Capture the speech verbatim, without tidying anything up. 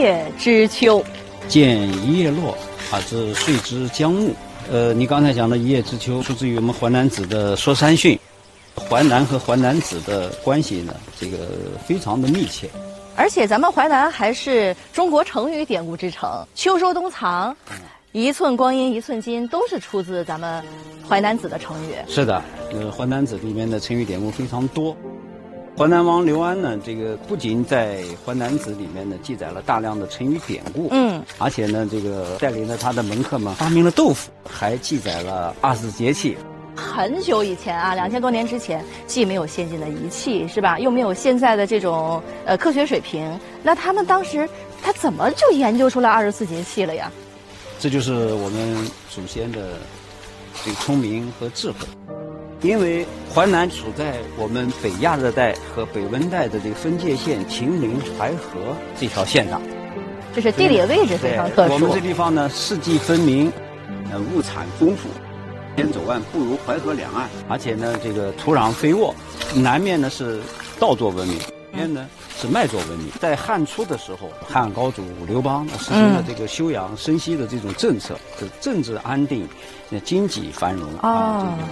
月之秋， 见一叶落，啊，之岁之将暮。呃，你刚才讲的一叶知秋，出自于我们淮南子的《说山训》。淮南和淮南子的关系呢，这个非常的密切。 而且咱们淮南还是中国成语典故之城，秋收冬藏，一寸光阴一寸金，都是出自咱们淮南子的成语。 是的，呃，淮南子里面的成语典故非常多。淮南王刘安呢，这个不仅在淮南子里面呢记载了大量的成语典故， 嗯， 而且呢，这个带领了他的门客们发明了豆腐，还记载了二十四节气。 很久以前啊，两千多年之前，既没有先进的仪器，是吧？又没有现在的这种呃科学水平，那他们当时他怎么就研究出来二十四节气了呀？ 这就是我们祖先的这个聪明和智慧。因为淮南处在我们北亚热带和北温带的这个分界线秦岭淮河这条线上， 这是地理位置非常特殊。 我们这地方呢，四季分明，呃，物产丰富。边走岸不如淮河两岸，而且呢，这个土壤肥沃。南面呢是稻作文明，北面呢是麦作文明。在汉初的时候，汉高祖刘邦实行了这个休养生息的这种政策，这政治安定，经济繁荣啊。